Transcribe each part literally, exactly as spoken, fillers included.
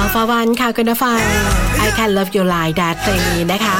ฟาวันค่ะคุณผู้ฟัง I Can Love You Like That เพลงนี้นะคะ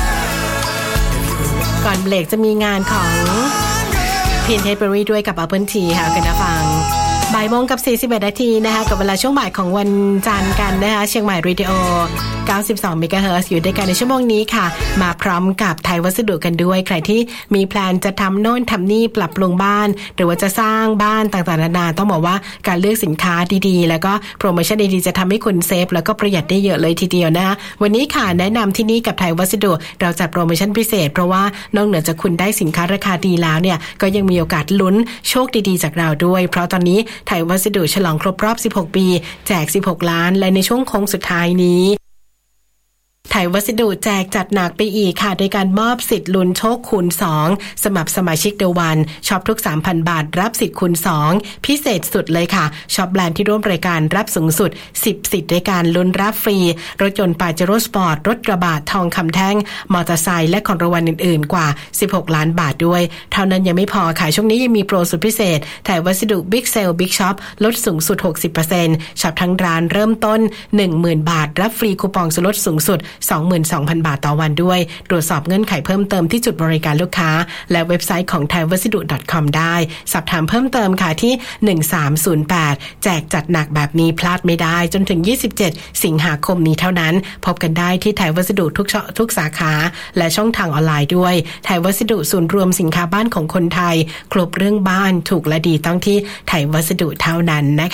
ก่อนเบรกจะมีงานของพินเทเบอรี่ด้วยกับ Apple Tea ค่ะคุณผู้ฟังบ่ายโมงกับสี่สิบเอ็ดนาทีนะคะกับเวลาช่วงบ่ายของวันจันทร์กันนะคะเชียงใหม่เรดิโอเก้าสิบสองเมกะเฮิรตซ์อยู่ด้วยกันในชั่วโมงนี้ค่ะมาพร้อมกับไทยวัสดุกันด้วยใครที่มีแพลนจะทำโน่นทำนี่ปรับปรุงบ้านหรือว่าจะสร้างบ้านต่างๆนานาต้องบอกว่าการเลือกสินค้าดีๆแล้วก็โปรโมชั่นดีๆจะทำให้คุณเซฟแล้วก็ประหยัดได้เยอะเลยทีเดียวนะคะวันนี้ค่ะแนะนำที่นี่กับไทยวัสดุเราจัดโปรโมชั่นพิเศษเพราะว่านอกเหนือจากคุณได้สินค้าราคาดีแล้วเนี่ยก็ยังมีโอกาสลุ้นโชคดีๆจากเราด้วยเพราะตอนนี้ไทยวัสดุฉลองครบรอบสิบหกปีแจกสิบหกล้านและในช่วงโค้งสุดท้ายนี้ไทยวัสดุแจกจัดหนักไปอีกค่ะโดยการมอบสิทธิ์ลุ้นโชคคูณสองสำหรับสมาชิกเดวันช็อปทุก สามพัน บาทรับสิทธิ์คูณสองพิเศษสุดเลยค่ะช็อปแบรนด์ที่ร่วมรายการรับสูงสุดสิบสิทธิ์ด้วยการลุ้นรับฟรีรถยนต์ปาเจโร่สปอร์ตรถกระบะทองคำแท่งมอเตอร์ไซค์และของรางวัลอื่นๆกว่าสิบหกล้านบาทด้วยเท่านั้นยังไม่พอค่ะช่วงนี้ยังมีโปรสุดพิเศษไทยวัสดุบิ๊กเซลบิ๊กช็อปลดสูงสุด หกสิบเปอร์เซ็นต์ ช็อปทั้งร้านเริ่มต้น หนึ่งหมื่น บาทรับฟรีคูปองส่วนลดสูงสุด สองหมื่นสองพัน บาทต่อวันด้วยตรวจสอบเงื่อนไขเพิ่มเติมที่จุดบริการลูกค้าและเว็บไซต์ของ ไทยวัสดุ ดอท คอม ได้สอบถามเพิ่มเติมค่ะที่หนึ่งสามศูนย์แปดแจกจัดหนักแบบนี้พลาดไม่ได้จนถึงยี่สิบเจ็ดสิงหาคมนี้เท่านั้นพบกันได้ที่ไทยวัสดุทุกทุกสาขาและช่องทางออนไลน์ด้วยไทยวัสดุศูนย์รวมสินค้าบ้านของคนไทยครบเรื่องบ้านถูกและดีต้องที่ไทยวัสดุเท่านั้นนะคะ